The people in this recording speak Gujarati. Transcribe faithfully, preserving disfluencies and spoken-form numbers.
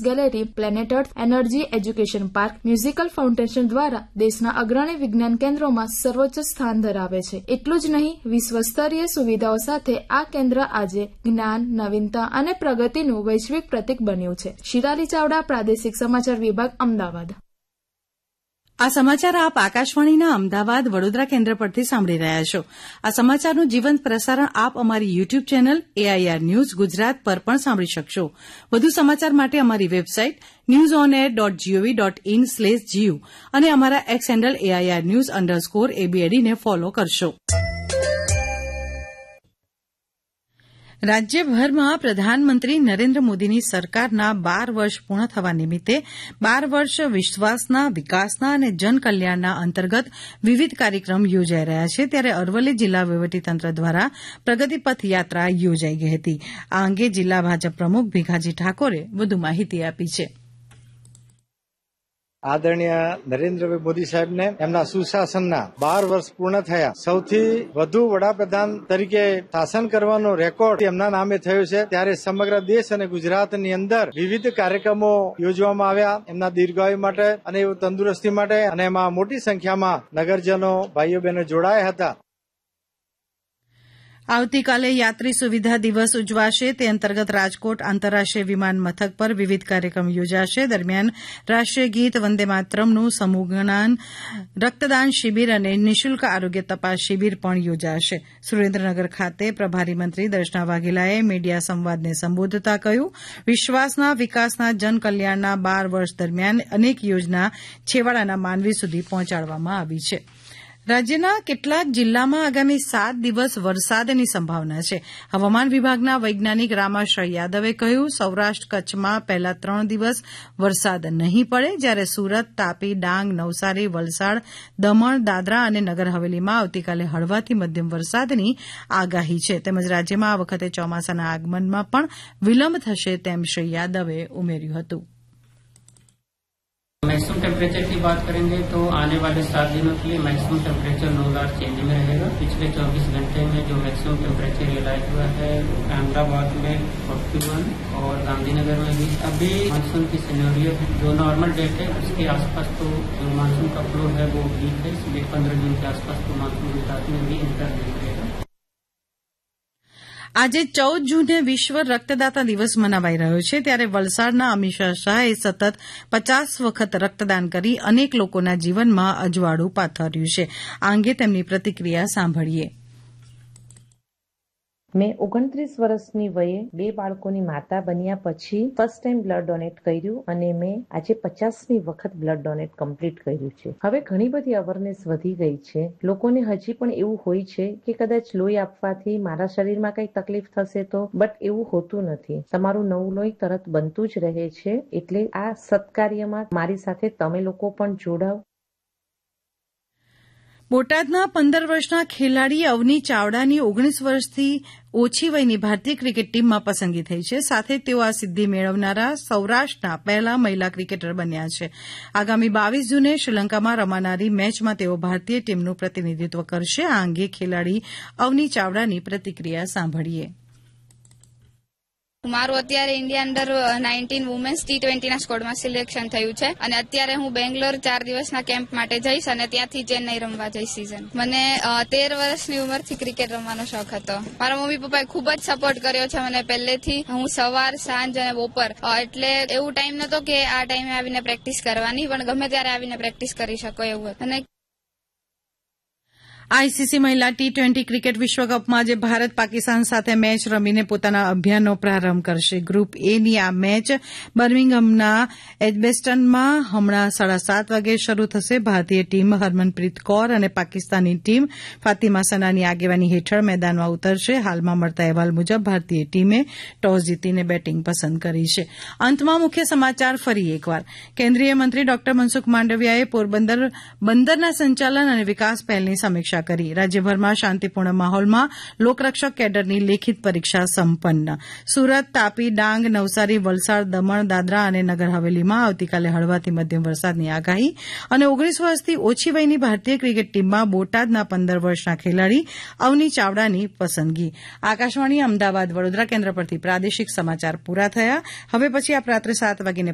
ગેલેરી, પ્લેનેટ અર્થ, energy education park, musical foundation દ્વારા દેશના અગ્રણી વિજ્ઞાન કેન્દ્રોમાં સર્વોચ્ચ સ્થાન ધરાવે છે. એટલું જ નહીં, વિશ્વસ્તરીય સુવિધાઓ સાથે આ કેન્દ્ર આજે જ્ઞાન, નવીનતા અને પ્રગતિનું વૈશ્વિક પ્રતીક બન્યું છે. શિરાલી ચાવડા, પ્રાદેશિક સમાચાર વિભાગ, અમદાવાદ. આ સમાચાર આપ આકાશવાણીના અમદાવાદ વડોદરા કેન્દ્ર પરથી સાંભળી રહ્યા છો. આ સમાચારનું જીવંત પ્રસારણ આપ અમારી YouTube channel AIR news Gujarat પર પણ સાંભળી શકશો. વધુ સમાચાર માટે અમારી website news on air dot GOV dot in slash GU અને અમારા x handle AIR news underscore એબીએડીને follow કરશો. રાજ્યભરમાં પ્રધાનમંત્રી નરેન્દ્ર મોદીની સરકારના બાર વર્ષ પૂર્ણ થવા નિમિત્તે બાર વર્ષ વિશ્વાસના, વિકાસના અને જનકલ્યાણના અંતર્ગત વિવિધ કાર્યક્રમ યોજાઈ રહ્યા છે. ત્યારે અરવલ્લી જિલ્લા વહીવટીતંત્ર દ્વારા પ્રગતિપથ યાત્રા યોજાઈ ગઈ હતી. આ અંગે જિલ્લા ભાજપ પ્રમુખ ભીખાજી ઠાકોરે વધુ માહિતી આપી છે. આદરણીય નરેન્દ્રભાઈ મોદી સાહેબને એમના સુશાસનના બાર વર્ષ પૂર્ણ થયા. સૌથી વધુ વડાપ્રધાન તરીકે શાસન કરવાનો રેકોર્ડ એમના નામે થયો છે. ત્યારે સમગ્ર દેશ અને ગુજરાતની અંદર વિવિધ કાર્યક્રમો યોજવામાં આવ્યા એમના દીર્ઘાયુ માટે અને તંદુરસ્તી માટે, અને એમાં મોટી સંખ્યામાં નગરજનો, ભાઈઓ બહેનો જોડાયા હતા. આવતીકાલે યાત્રી સુવિધા દિવસ ઉજવાશે. તે અંતર્ગત રાજકોટ આંતરરાષ્ટ્રીય વિમાન મથક પર વિવિધ કાર્યક્રમ યોજાશે. દરમિયાન રાષ્ટ્રીય ગીત, વંદે માતરમનું સમૂહગાન, રક્તદાન શિબિર અને નિઃશુલ્ક આરોગ્ય તપાસ શિબિર પણ યોજાશે. સુરેન્દ્રનગર ખાતે પ્રભારી મંત્રી દર્શના વાઘેલાએ મીડિયા સંવાદને સંબોધતા કહ્યું, વિશ્વાસના, વિકાસના, જનકલ્યાણના બાર વર્ષ દરમિયાન અનેક યોજના છેવાડાના માનવી સુધી પહોંચાડવામાં આવી છે. રાજ્યના કેટલાક જિલ્લામાં આગામી સાત દિવસ વરસાદની સંભાવના છે. હવામાન વિભાગના વૈજ્ઞાનિક રામાશ્રય યાદવે કહ્યું, સૌરાષ્ટ્ર કચ્છમાં પહેલા ત્રણ દિવસ વરસાદ નહીં પડે, જ્યારે સુરત, તાપી, ડાંગ, નવસારી, વલસાડ, દમણ, દાદરા અને નગર હવેલીમાં આવતીકાલે હળવાથી મધ્યમ વરસાદની આગાહી છે. તેમજ રાજ્યમાં આ વખતે ચોમાસાના આગમનમાં પણ વિલંબ થશે તેમ શ્રી યાદવે ઉમેર્યું હતું. मैक्सिमम टेम्परेचर की बात करेंगे तो आने वाले सात दिनों के लिए मैक्सिमम टेम्परेचर नो लार चेंज में रहेगा. पिछले चौबीस घंटे में जो मैक्सिमम टेम्परेचर रियलाइज हुआ है अहमदाबाद में इकतालीस और गांधीनगर में भी. अभी मानसून की सिनेरियो है जो नॉर्मल डेट है उसके आसपास तो जो मानसून का फ्लो है वो वीक है. इसलिए पंद्रह जून के आसपास तो मानसून गुजरात में भी इंटर नहीं करेगा. આજે ચૌદ જૂને વિશ્વ રક્તદાતા દિવસ મનાવાઈ રહ્યો છે. ત્યારે વલસાડના અમીષા શાહે સતત પચાસ વખત રક્તદાન કરી અનેક લોકોના જીવનમાં અજવાળું પાથર્યું છે. આ અંગે તેમની પ્રતિક્રિયા સાંભળીએ. મેં ઓગણત્રીસ વર્ષની વયે બે બાળકોની માતા બન્યા પછી ફર્સ્ટ ટાઈમ બ્લડ ડોનેટ કર્યું અને મેં આજે પચાસમી વખત બ્લડ ડોનેટ કમ્પ્લીટ કર્યું છે. હવે ઘણી બધી અવેરનેસ વધી ગઈ છે. લોકોને હજી પણ એવું હોય છે કે કદાચ લોહી આપવાથી મારા શરીરમાં કઈ તકલીફ થશે તો, બટ એવું હોતું નથી. તમારું નવું લોહી તરત બનતું જ રહે છે. એટલે આ સત્કાર્યમાં મારી સાથે તમે લોકો પણ જોડાવ. બોટાદના પંદર વર્ષના ખેલાડી અવની ચાવડાની ઓગણીસ વર્ષથી ઓછી વયની ભારતીય ક્રિકેટ ટીમમાં પસંદગી થઈ છે. સાથે તેઓ આ સિદ્ધિ મેળવનારા સૌરાષ્ટ્રના પહેલા મહિલા ક્રિકેટર બન્યા છે. આગામી બાવીસ જૂને શ્રીલંકામાં રમાનારી મેચમાં તેઓ ભારતીય ટીમનું પ્રતિનિધિત્વ કરશે. આ અંગે ખેલાડી અવની ચાવડાની પ્રતિક્રિયા સાંભળીએ. મારું અત્યારે India under nineteen women's T ટ્વેન્ટીના સ્કોડમાં selection થયું છે અને અત્યારે હું બેંગ્લોર ચાર દિવસના કેમ્પ માટે જઈશ અને ત્યાંથી ચેન્નઈ રમવા જઈશ સીઝન. મને તેર વર્ષની ઉંમરથી ક્રિકેટ રમવાનો શોખ હતો. મારા મમ્મી પપ્પાએ ખૂબ જ સપોર્ટ કર્યો છે મને પહેલેથી. હું સવાર, સાંજ અને બપોર એટલે એવું ટાઈમ નતો કે આ ટાઈમે આવીને પ્રેક્ટિસ કરવાની, પણ ગમે ત્યારે આવીને પ્રેક્ટિસ કરી શકો એવું હતું. અને આઈસીસી મહિલા ટી ટ્વેન્ટી ક્રિકેટ વિશ્વકપમાં આજે ભારત પાકિસ્તાન સાથે મેચ રમીને પોતાના અભિયાનનો પ્રારંભ કરશે. ગ્રુપ એની આ મેચ બર્મિંગહામના એજબેસ્ટનમાં હમણાં સાડા સાત વાગે શરૂ થશે. ભારતીય ટીમ હરમનપ્રીત કૌર અને પાકિસ્તાની ટીમ ફાતિમા સનાની આગેવાની હેઠળ મેદાનમાં ઉતરશે. હાલમાં મળતા અહેવાલ મુજબ ભારતીય ટીમે ટોસ જીતીને બેટીંગ પસંદ કરી છે. અંતમાં મુખ્ય સમાચાર ફરી એકવાર. કેન્દ્રીય મંત્રી ડોક્ટર મનસુખ માંડવિયાએ પોરબંદર બંદરના સંચાલન અને વિકાસ પહેલની સમીક્ષા કરી. રાજ્યભરમાં શાંતિપૂર્ણ માહોલમાં લોકરક્ષક કેડરની લેખિત પરીક્ષા સંપન્ન. સુરત, તાપી, ડાંગ, નવસારી, વલસાડ, દમણ, દાદરા અને નગર હવેલીમાં આવતીકાલે હળવાથી મધ્યમ વરસાદની આગાહી. અને ઓગણીસ વર્ષથી ઓછી વયની ભારતીય ક્રિકેટ ટીમમાં બોટાદના પંદર વર્ષના ખેલાડી અવની ચાવડાની પસંદગી. આકાશવાણી અમદાવાદ વડોદરા કેન્દ્ર પરથી પ્રાદેશિક સમાચાર પૂરા થયા. હવે પછી આપ રાત્રે સાત વાગીને